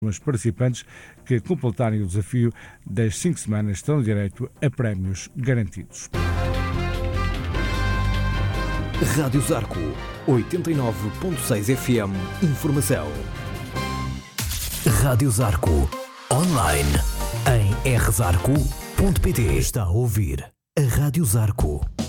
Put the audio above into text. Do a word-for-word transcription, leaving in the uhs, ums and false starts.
Os participantes que completarem o desafio das cinco semanas terão direito a prémios garantidos. Rádio Zarco, oitenta e nove ponto seis F M. Informação. Rádio Zarco. Online. Em r zarco ponto p t. Está a ouvir a Rádio Zarco.